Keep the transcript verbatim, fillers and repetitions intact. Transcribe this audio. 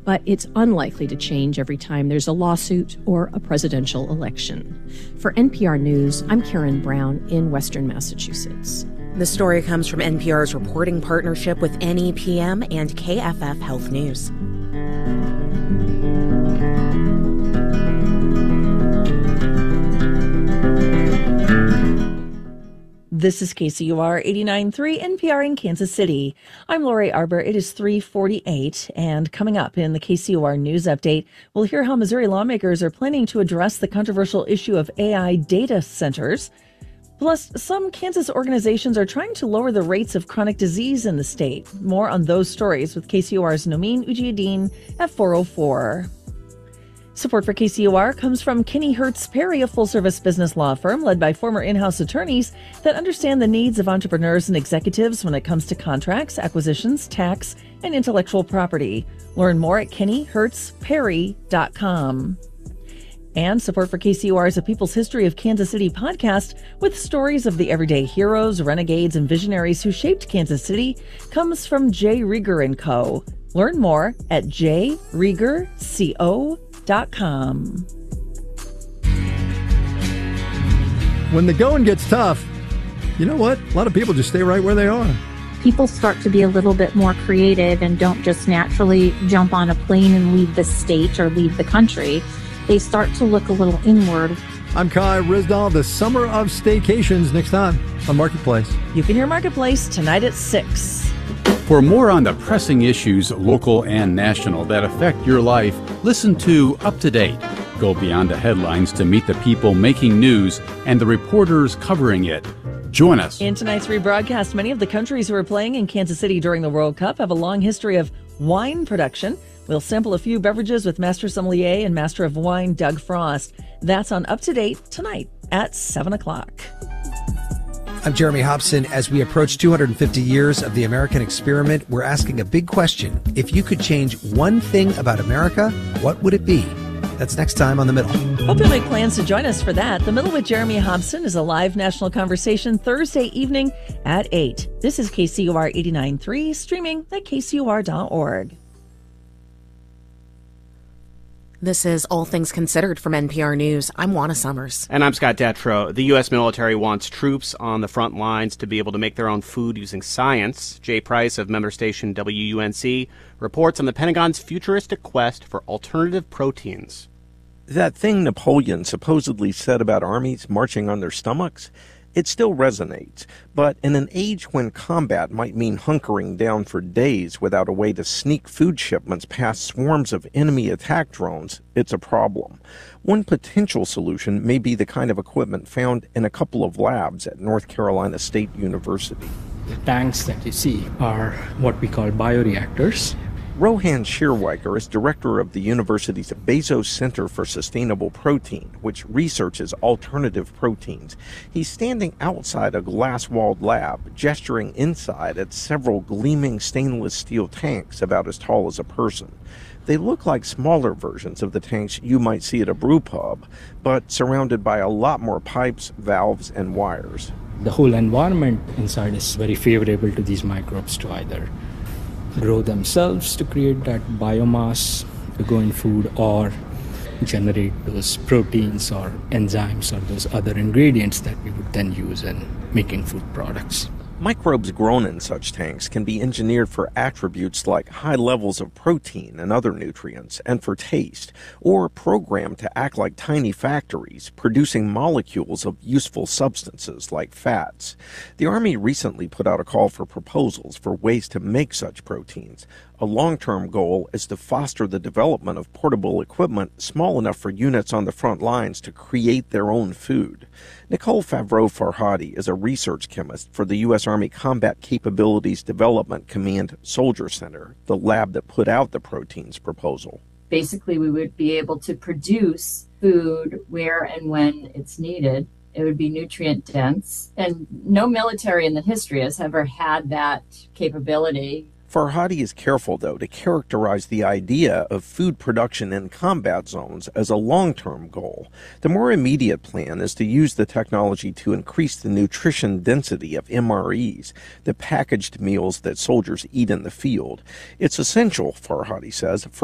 but it's unlikely to change every time there's a lawsuit or a presidential election. For N P R News, I'm Karen Brown in Western Massachusetts. The story comes from N P R's reporting partnership with N E P M and K F F Health News. This is K C U R eighty-nine point three N P R in Kansas City. I'm Lori Arbor. It is three forty-eight, and coming up in the K C U R News Update, we'll hear how Missouri lawmakers are planning to address the controversial issue of A I data centers. Plus, some Kansas organizations are trying to lower the rates of chronic disease in the state. More on those stories with K C U R's Nomin Ujiyediin at four oh four. Support for K C U R comes from Kinney Hertz Perry, a full-service business law firm led by former in-house attorneys that understand the needs of entrepreneurs and executives when it comes to contracts, acquisitions, tax, and intellectual property. Learn more at kinney hertz perry dot com. And support for K C U R is a People's History of Kansas City podcast with stories of the everyday heroes, renegades, and visionaries who shaped Kansas City comes from J. Rieger and Co. Learn more at j rieger co dot com. When the going gets tough, you know what? A lot of people just stay right where they are. People start to be a little bit more creative and don't just naturally jump on a plane and leave the state or leave the country. They start to look a little inward. I'm Kai Rizdal. The Summer of Staycations next time on Marketplace. You can hear Marketplace tonight at six. For more on the pressing issues, local and national, that affect your life, listen to Up to Date. Go beyond the headlines to meet the people making news and the reporters covering it. Join us. In tonight's rebroadcast, many of the countries who are playing in Kansas City during the World Cup have a long history of wine production. We'll sample a few beverages with Master Sommelier and Master of Wine Doug Frost. That's on Up to Date tonight at seven o'clock. I'm Jeremy Hobson. As we approach two hundred fifty years of the American experiment, we're asking a big question. If you could change one thing about America, what would it be? That's next time on The Middle. Hope you'll make plans to join us for that. The Middle with Jeremy Hobson is a live national conversation Thursday evening at eight. This is K C U R eighty-nine point three, streaming at k c u r dot org. This is All Things Considered from N P R News. I'm Juana Summers. And I'm Scott Detrow. The U S military wants troops on the front lines to be able to make their own food using science. Jay Price of member station W U N C reports on the Pentagon's futuristic quest for alternative proteins. That thing Napoleon supposedly said about armies marching on their stomachs, it still resonates. But in an age when combat might mean hunkering down for days without a way to sneak food shipments past swarms of enemy attack drones, it's a problem. One potential solution may be the kind of equipment found in a couple of labs at North Carolina State University. The tanks that you see are what we call bioreactors. Rohan Shearwiker is director of the university's Bezos Center for Sustainable Protein, which researches alternative proteins. He's standing outside a glass-walled lab, gesturing inside at several gleaming stainless steel tanks about as tall as a person. They look like smaller versions of the tanks you might see at a brew pub, but surrounded by a lot more pipes, valves, and wires. The whole environment inside is very favorable to these microbes to either grow themselves to create that biomass to go in food or generate those proteins or enzymes or those other ingredients that we would then use in making food products. Microbes grown in such tanks can be engineered for attributes like high levels of protein and other nutrients, and for taste, or programmed to act like tiny factories, producing molecules of useful substances like fats. The Army recently put out a call for proposals for ways to make such proteins. A long-term goal is to foster the development of portable equipment small enough for units on the front lines to create their own food. Nicole Favreau-Farhadi is a research chemist for the U S Army Combat Capabilities Development Command Soldier Center, the lab that put out the proteins proposal. Basically, we would be able to produce food where and when it's needed. It would be nutrient dense, and no military in the history has ever had that capability. Farhadi is careful, though, to characterize the idea of food production in combat zones as a long-term goal. The more immediate plan is to use the technology to increase the nutrition density of M R Es, the packaged meals that soldiers eat in the field. It's essential, Farhadi says, for